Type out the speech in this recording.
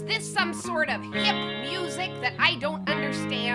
Is this some sort of hip music that I don't understand?